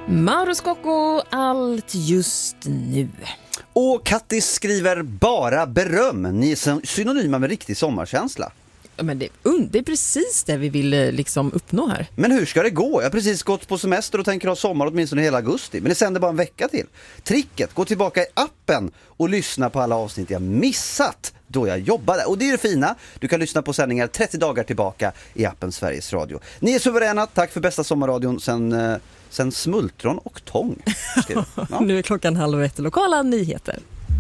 Mauro Scocco, allt just nu. Och Kattis skriver bara beröm. Ni är synonyma med riktig sommarkänsla. Men det är precis det vi vill liksom uppnå här. Men hur ska det gå? Jag har precis gått på semester och tänker ha sommar åtminstone hela augusti. Men det sänder bara en vecka till. Tricket, gå tillbaka i appen och lyssna på alla avsnitt jag missat då jag jobbade. Och det är det fina. Du kan lyssna på sändningar 30 dagar tillbaka i appen Sveriges Radio. Ni är suveräna. Tack för bästa sommarradion sen smultron och tång. Ja. Nu är klockan 12:30. Lokala nyheter.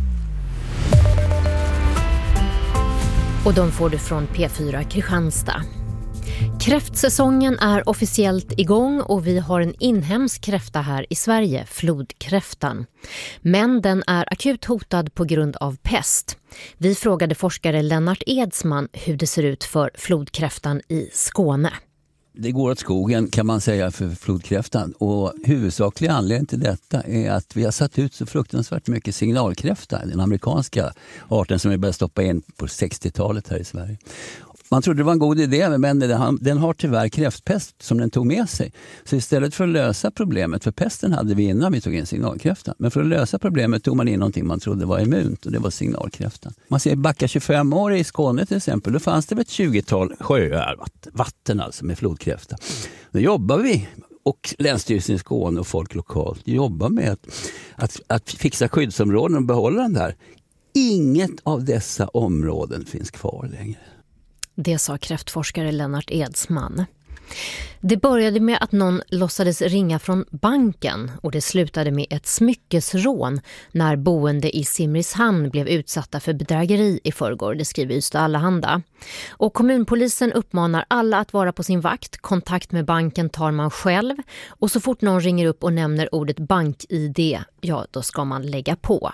Och de får du från P4 Kristianstad. Kräftsäsongen är officiellt igång och vi har en inhemsk kräfta här i Sverige, flodkräftan. Men den är akut hotad på grund av pest. Vi frågade forskare Lennart Edsman hur det ser ut för flodkräftan i Skåne. Det går åt skogen kan man säga för flodkräftan, och huvudsakliga anledningen till detta är att vi har satt ut så fruktansvärt mycket signalkräfta, den amerikanska arten som vi började stoppa in på 60-talet här i Sverige. Man trodde det var en god idé, men den har tyvärr kräftpest som den tog med sig. Så istället för att lösa problemet, för pesten hade vi innan vi tog in signalkräftan, men för att lösa problemet tog man in någonting man trodde var immunt, och det var signalkräftan. Man ser backa 25 år i Skåne till exempel, då fanns det ett 20-tal sjöar, vatten alltså med flodkräfta. Då jobbar vi, och Länsstyrelsen i Skåne och folk lokalt jobbar med att fixa skyddsområden och behålla den där. Inget av dessa områden finns kvar längre. Det sa kräftforskare Lennart Edsman. Det började med att någon låtsades ringa från banken och det slutade med ett smyckesrån när boende i Simrishamn blev utsatta för bedrägeri i förrgår, det skriver Ystad Allehanda. Och kommunpolisen uppmanar alla att vara på sin vakt, kontakt med banken tar man själv och så fort någon ringer upp och nämner ordet bank-ID, ja då ska man lägga på.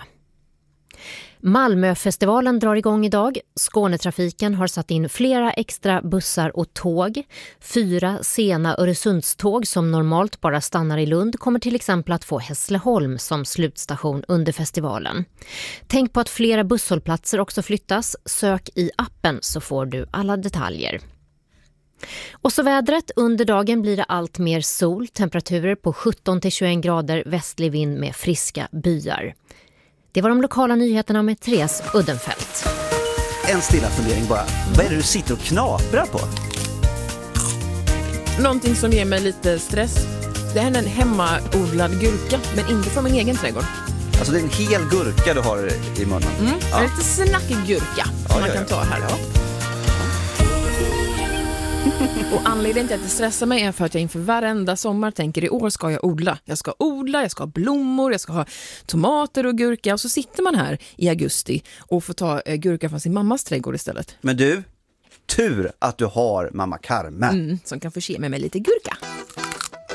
Malmöfestivalen drar igång idag. Skånetrafiken har satt in flera extra bussar och tåg. 4 sena Öresundståg som normalt bara stannar i Lund kommer till exempel att få Hässleholm som slutstation under festivalen. Tänk på att flera busshållplatser också flyttas. Sök i appen så får du alla detaljer. Och så vädret, under dagen blir det allt mer sol, temperaturer på 17-21 grader, västlig vind med friska byar. Det var de lokala nyheterna med Therese Uddenfelt. En stilla fundering bara. Vad är det du sitter och knaprar på? Någonting som ger mig lite stress. Det här är en hemmaodlad gurka, men inte från min egen trädgård. Alltså det är en hel gurka du har i munnen. Ja. En lite snackig gurka som man kan ta här. Ja. Och anledningen till att det stressar mig är för att jag inför varenda sommar tänker i år ska jag odla. Jag ska ha blommor, jag ska ha tomater och gurka. Och så sitter man här i augusti och får ta gurka från sin mammas trädgård istället. Men du, tur att du har mamma Carmen. Som kan förse mig med lite gurka.